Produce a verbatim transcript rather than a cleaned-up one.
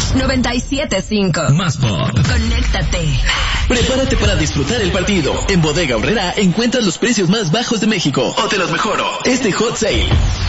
noventa y siete cinco. Más pop. Conéctate. Prepárate para disfrutar el partido. En Bodega Aurrera encuentras los precios más bajos de México. O te los mejoro. Este Hot Sale.